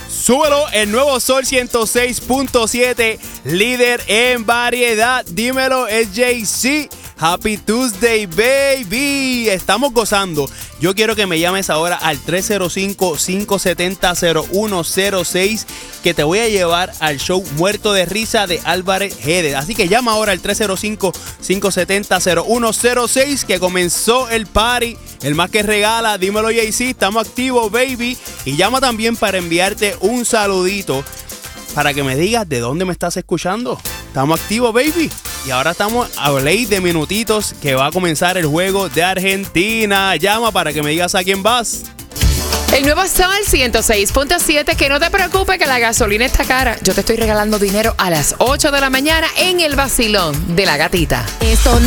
Súbelo, el nuevo Sol 106.7, líder en variedad. Dímelo, es Jay-Z. Happy Tuesday, baby. Estamos gozando. Yo quiero que me llames ahora al 305-570-0106, que te voy a llevar al show Muerto de Risa de Álvarez Gédez. Así que llama ahora al 305-570-0106, que comenzó el party. El más que regala, dímelo, Jay-Z. Estamos activos, baby. Y llama también para enviarte un saludito, para que me digas de dónde me estás escuchando. Estamos activos, baby. Y ahora estamos a ley de minutitos que va a comenzar el juego de Argentina. Llama para que me digas a quién vas. El nuevo Sol 106.7, que no te preocupes que la gasolina está cara. Yo te estoy regalando dinero a las 8 de la mañana en el vacilón de la gatita. Esto no